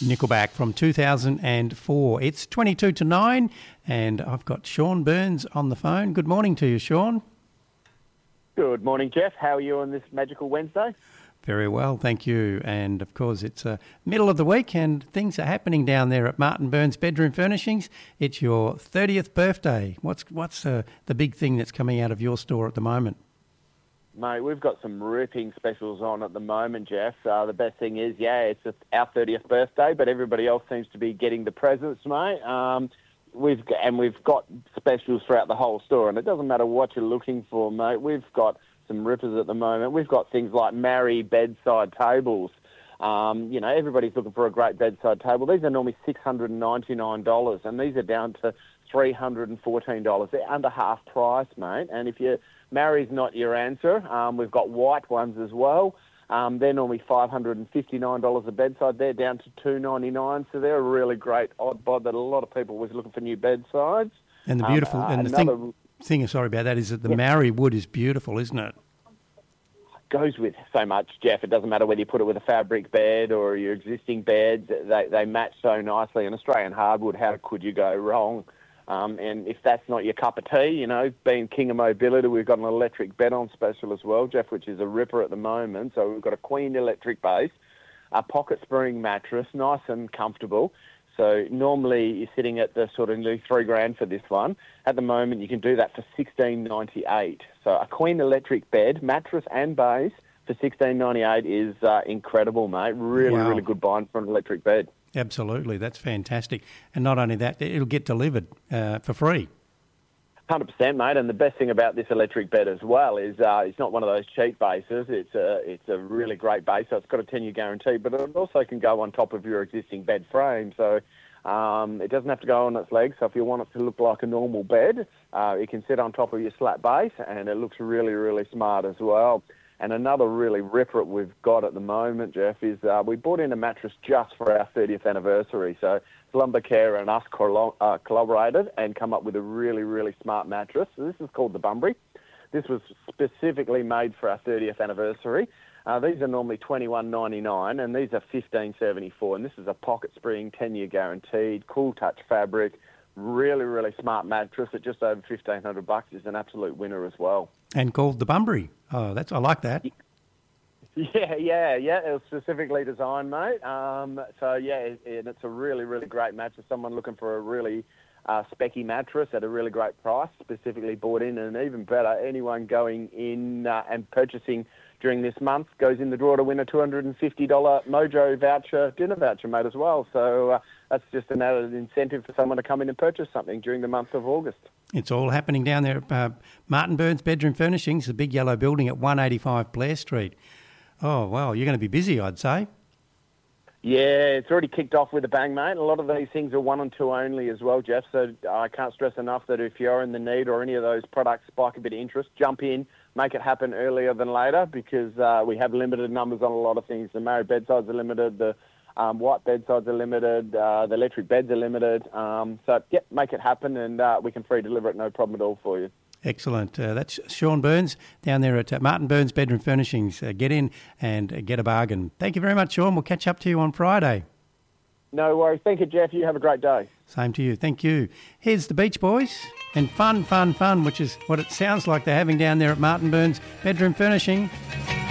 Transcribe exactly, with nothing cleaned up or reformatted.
Nickelback from two thousand four. It's twenty-two to nine, and I've got Sean Burns on the phone. Good morning to you, Sean. Good morning, Jeff. How are you on this magical Wednesday? Very well, thank you. And, of course, it's uh, middle of the week and things are happening down there at Martin Burns Bedroom Furnishings. It's your thirtieth birthday. What's what's uh, the big thing that's coming out of your store at the moment? Mate, we've got some ripping specials on at the moment, Jeff. Uh, the best thing is, yeah, it's just our thirtieth birthday, but everybody else seems to be getting the presents, mate. Um, we've got, and we've got specials throughout the whole store, and it doesn't matter what you're looking for, mate. We've got some rippers at the moment. We've got things like Mary bedside tables. Um, you know, everybody's looking for a great bedside table. These are normally six hundred ninety-nine dollars, and these are down to three hundred fourteen dollars. They're under half price, mate. And if you Mary's not your answer, um, we've got white ones as well. Um, they're normally five hundred fifty-nine dollars a bedside. They're down to two hundred ninety-nine dollars, so they're a really great odd bod that a lot of people was looking for new bedsides. And the beautiful um, uh, and the another, thing, thing, sorry about that, is that the yeah. Maori wood is beautiful, isn't it? Goes with so much, Jeff. It doesn't matter whether you put it with a fabric bed or your existing beds. They they match so nicely. An Australian hardwood, how could you go wrong? Um, and if that's not your cup of tea, you know, being king of mobility, we've got an electric bed on special as well, Jeff, which is a ripper at the moment. So we've got a Queen electric base, a pocket spring mattress, nice and comfortable. So normally you're sitting at the sort of nearly three grand for this one. At the moment, you can do that for sixteen ninety-eight. So a Queen electric bed, mattress and base for sixteen ninety-eight is uh, incredible, mate. Really, Wow. really good buying for an electric bed. Absolutely, that's fantastic. And not only that, it'll get delivered uh, for free. one hundred percent, mate. And the best thing about this electric bed as well is uh, it's not one of those cheap bases. It's a it's a really great base. So it's got a ten-year guarantee, but it also can go on top of your existing bed frame. So um, it doesn't have to go on its legs. So if you want it to look like a normal bed, uh, it can sit on top of your slat base, and it looks really, really smart as well. And another really ripper we've got at the moment, Jeff, is uh, we bought in a mattress just for our thirtieth anniversary. So Lumbercare and us collo- uh, collaborated and come up with a really, really smart mattress. So this is called the Bunbury. This was specifically made for our thirtieth anniversary. Uh, these are normally twenty-one ninety-nine, and these are fifteen seventy-four. And this is a pocket spring, ten-year guaranteed, cool touch fabric, really, really smart mattress at just over fifteen hundred bucks. Is an absolute winner as well. And called the Bunbury. Oh, that's I like that. Yeah, yeah, yeah. It was specifically designed, mate. Um, so, yeah, it, it, it's a really, really great mattress. Someone looking for a really uh, specky mattress at a really great price, specifically bought in. And even better, anyone going in uh, and purchasing during this month goes in the draw to win a two hundred fifty dollars Mojo voucher, dinner voucher, mate, as well. So uh, that's just an added incentive for someone to come in and purchase something during the month of August. It's all happening down there at uh, Martin Burns Bedroom Furnishings, the big yellow building at one eighty-five Blair Street. Oh, well, you're going to be busy, I'd say. Yeah, it's already kicked off with a bang, mate. A lot of these things are one and two only as well, Jeff. So I can't stress enough that if you're in the need or any of those products spike a bit of interest, jump in, make it happen earlier than later because uh, we have limited numbers on a lot of things. The Mary bedsides are limited, the um, white bedsides are limited, uh, the electric beds are limited. Um, so, yeah, make it happen and uh, we can free deliver it, no problem at all for you. Excellent. Uh, that's Sean Burns down there at uh, Martin Burns Bedroom Furnishings. Uh, get in and uh, get a bargain. Thank you very much, Sean. We'll catch up to you on Friday. No worries. Thank you, Jeff. You have a great day. Same to you. Thank you. Here's the Beach Boys and fun, fun, fun, which is what it sounds like they're having down there at Martin Burns Bedroom Furnishing.